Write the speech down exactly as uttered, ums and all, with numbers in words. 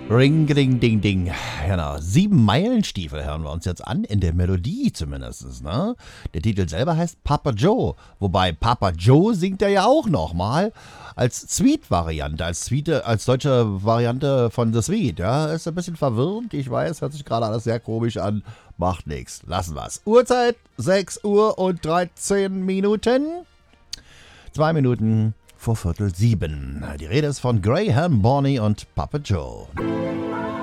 Ring, ding, ding, ding. Genau. Sieben Meilenstiefel hören wir uns jetzt an, in der Melodie zumindest. Ne? Der Titel selber heißt Papa Joe. Wobei Papa Joe singt er ja auch nochmal als Sweet-Variante, als, Sweet, als deutsche Variante von The Sweet. Ja, ist ein bisschen verwirrend. Ich weiß, hört sich gerade alles sehr komisch an. Macht nichts. Lassen wir's. Uhrzeit sechs Uhr und dreizehn Minuten. Zwei Minuten vor Viertel sieben. Die Rede ist von Graham Bonny und Papa Joe.